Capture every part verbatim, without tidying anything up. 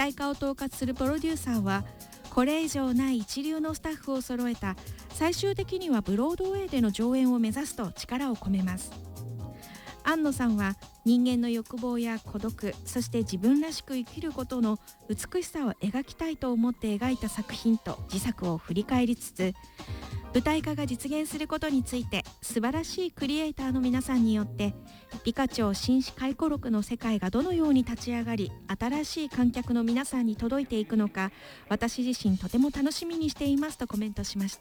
体化を統括するプロデューサーは、これ以上ない一流のスタッフを揃えた最終的にはブロードウェイでの上演を目指すと力を込めます。庵野さんは人間の欲望や孤独、そして自分らしく生きることの美しさを描きたいと思って描いた作品と自作を振り返りつつ、舞台化が実現することについて素晴らしいクリエイターの皆さんによってピカチュウ新種回顧録の世界がどのように立ち上がり、新しい観客の皆さんに届いていくのか、私自身とても楽しみにしていますとコメントしました。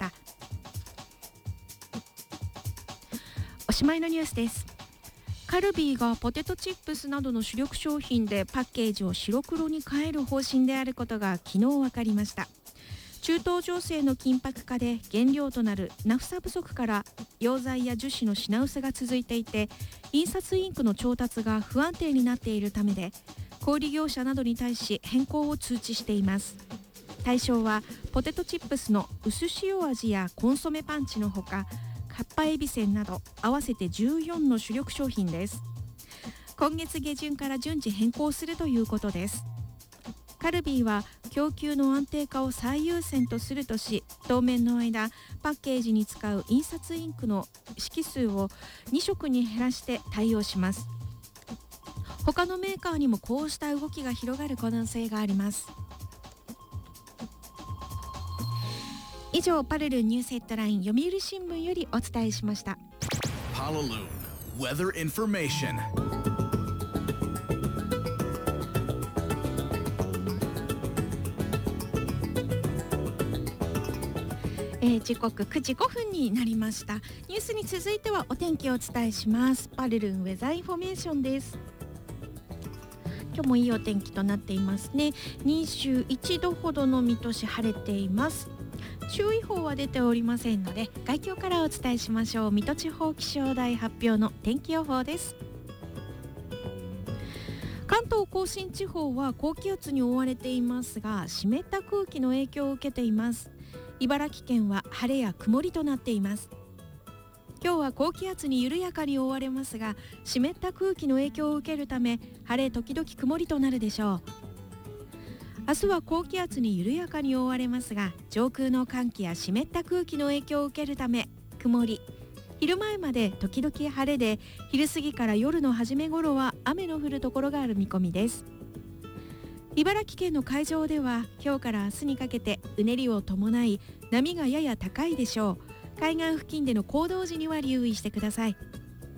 おしまいのニュースです。カルビーがポテトチップスなどの主力商品でパッケージを白黒に変える方針であることが昨日分かりました。中東情勢の緊迫化で原料となるナフサ不足から溶剤や樹脂の品薄が続いていて、印刷インクの調達が不安定になっているためで、小売業者などに対し変更を通知しています。対象はポテトチップスの薄塩味やコンソメパンチのほか、かっぱえびせんなど合わせてじゅうよんの主力商品です。今月下旬から順次変更するということです。カルビーは供給の安定化を最優先とするとし、当面の間パッケージに使う印刷インクの色数をに色に減らして対応します。他のメーカーにもこうした動きが広がる可能性があります。以上、パルルンニュースヘッドライン読売新聞よりお伝えしました。 パルルン Weather Information。 えー、時刻くじごふんになりました。ニュースに続いてはお天気をお伝えします。パルルンウェザーインフォメーションです。今日もいいお天気となっていますね。にじゅういちどほどの見通し、晴れています。注意報は出ておりませんので、概況からお伝えしましょう。水戸地方気象台発表の天気予報です。関東甲信地方は高気圧に覆われていますが、湿った空気の影響を受けています。茨城県は晴れや曇りとなっています。今日は高気圧に緩やかに覆われますが、湿った空気の影響を受けるため晴れ時々曇りとなるでしょう。明日は高気圧に緩やかに覆われますが、上空の寒気や湿った空気の影響を受けるため曇り、昼前まで時々晴れで、昼過ぎから夜の初め頃は雨の降るところがある見込みです。茨城県の海上では今日から明日にかけてうねりを伴い波がやや高いでしょう。海岸付近での行動時には留意してください。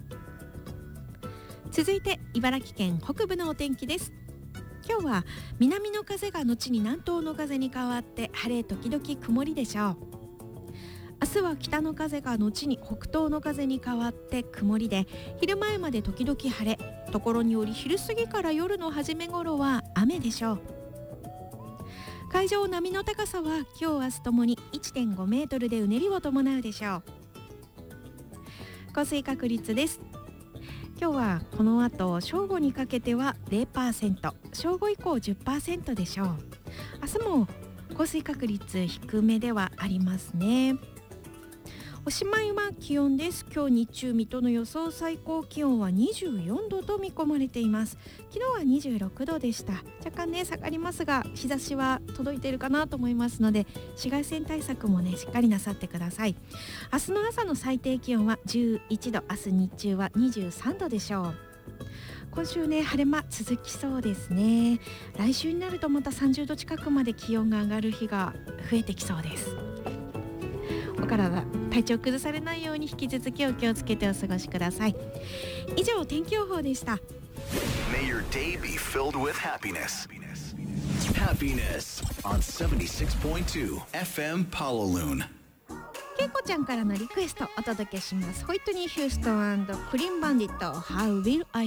続いて茨城県北部のお天気です。今日は南の風が後に南東の風に変わって晴れ時々曇りでしょう。明日は北の風が後に北東の風に変わって曇りで、昼前まで時々晴れ、ところにより昼過ぎから夜の初め頃は雨でしょう。海上波の高さは今日明日ともに いってんごメートルでうねりを伴うでしょう。降水確率です。今日はこの後正午にかけては ゼロパーセント、正午以降 じゅっパーセント でしょう。明日も降水確率低めではありますね。おしまいは気温です。今日日中水戸の予想最高気温はにじゅうよんどと見込まれています。昨日はにじゅうろくどでした。若干ね下がりますが、日差しは届いているかなと思いますので、紫外線対策もねしっかりなさってください。明日の朝の最低気温はじゅういちど、明日日中はにじゅうさんどでしょう。今週ね晴れ間続きそうですね。来週になるとまたさんじゅうど近くまで気温が上がる日が増えてきそうです。お体体調崩されないように引き続きお気をつけてお過ごしください。以上、天気予報でした。 May your day be filled with happiness. Happiness on セブンティシックスポイントツー エフエム Palaloon。 けいこちゃんからのリクエストお届けします。ホイットニー・ヒューストン&クリーンバンディット How Will I